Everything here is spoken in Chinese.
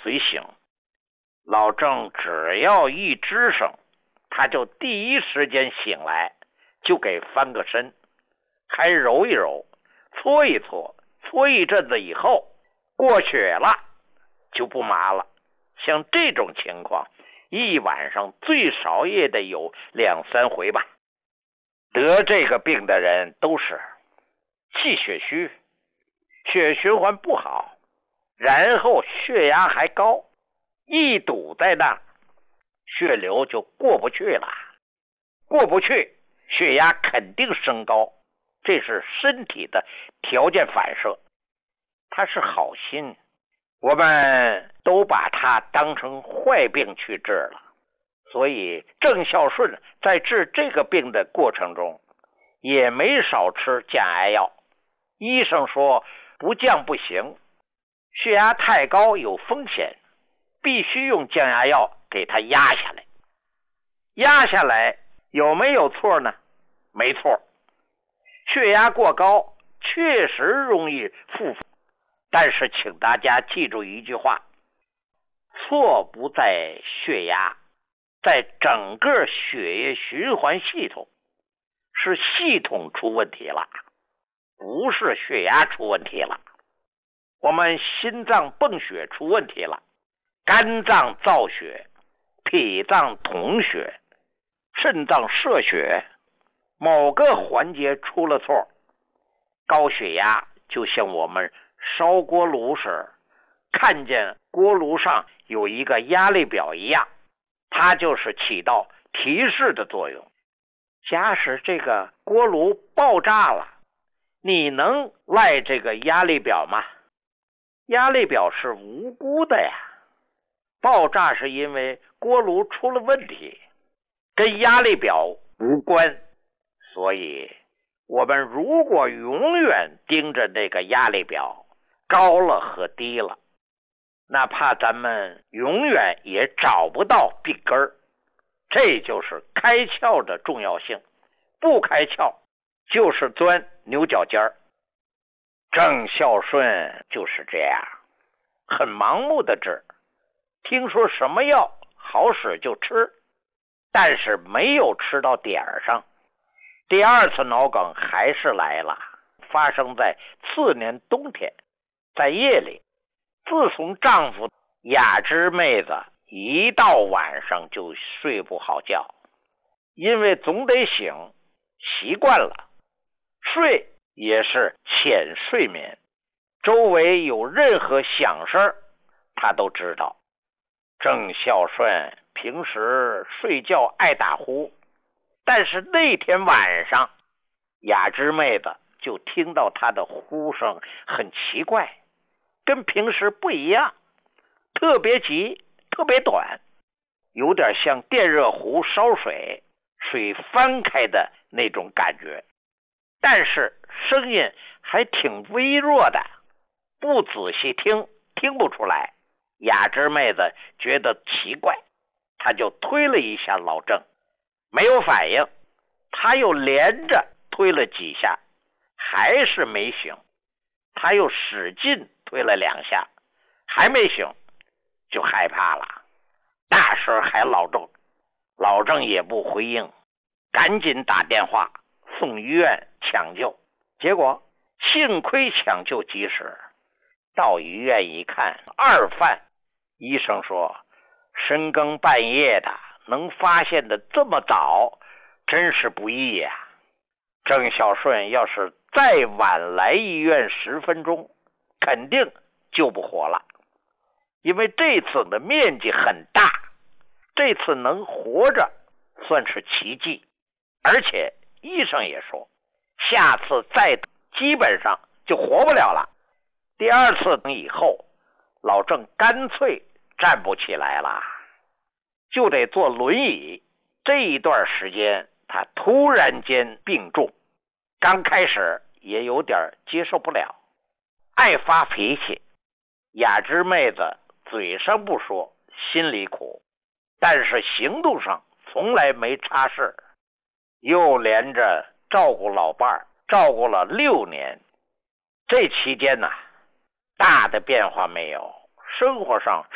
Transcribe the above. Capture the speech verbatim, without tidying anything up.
随行。老郑只要一吱声，他就第一时间醒来，就给翻个身，还揉一揉，搓一搓，搓一阵子以后，过血了就不麻了。像这种情况，一晚上最少也得有两三回吧。得这个病的人都是气血虚，血循环不好，然后血压还高，一堵在那儿，血流就过不去了，过不去，血压肯定升高，这是身体的条件反射。他是好心，我们都把它当成坏病去治了。所以郑孝顺在治这个病的过程中也没少吃降压药。医生说不降不行，血压太高有风险，必须用降压药给它压下来。压下来有没有错呢？没错，血压过高确实容易复发，但是请大家记住一句话，错不在血压，在整个血液循环系统，是系统出问题了，不是血压出问题了。我们心脏泵血出问题了，肝脏造血，脾脏统血，肾脏摄血，某个环节出了错，高血压就像我们烧锅炉时看见锅炉上有一个压力表一样，它就是起到提示的作用。假使这个锅炉爆炸了，你能赖这个压力表吗？压力表是无辜的呀，爆炸是因为锅炉出了问题，跟压力表无关。所以我们如果永远盯着那个压力表高了和低了，哪怕咱们永远也找不到病根儿。这就是开窍的重要性，不开窍就是钻牛角尖儿。郑孝顺就是这样，很盲目的治，听说什么药好使就吃，但是没有吃到点儿上。第二次脑梗还是来了，发生在次年冬天，在夜里。自从丈夫雅芝妹子一到晚上就睡不好觉，因为总得醒，习惯了，睡也是浅睡眠，周围有任何响声她都知道。郑孝顺平时睡觉爱打呼，但是那天晚上雅芝妹子就听到她的呼声很奇怪，跟平时不一样，特别急，特别短，有点像电热壶烧水，水翻开的那种感觉，但是声音还挺微弱的，不仔细听听不出来。雅芝妹子觉得奇怪，她就推了一下老郑，没有反应，她又连着推了几下，还是没醒，她又使劲推了两下，还没醒，就害怕了，大声喊老郑，老郑也不回应，赶紧打电话送医院抢救。结果幸亏抢救及时，到医院一看二犯，医生说深更半夜的能发现的这么早，真是不易呀、啊。郑孝顺要是再晚来医院十分钟，肯定救不活了，因为这次的面积很大，这次能活着算是奇迹，而且医生也说下次再基本上就活不了了。第二次以后，老郑干脆站不起来了，就得坐轮椅。这一段时间他突然间病重，刚开始也有点接受不了，爱发脾气。雅芝妹子嘴上不说，心里苦，但是行动上从来没差事。又连着照顾老伴儿，照顾了六年，这期间呢、啊，大的变化没有，生活上